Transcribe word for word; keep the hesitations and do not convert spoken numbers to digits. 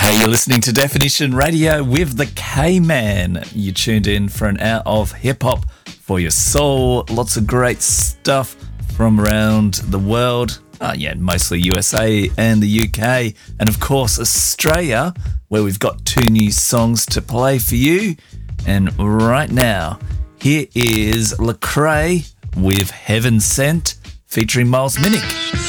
Hey, you're listening to Definition Radio with the K-Man. You tuned in for an hour of hip-hop for your soul. Lots of great stuff from around the world. Uh, yeah, mostly U S A and the U K. And of course, Australia, where we've got two new songs to play for you. And right now, here is Lecrae with Heaven Sent featuring Miles Minnick.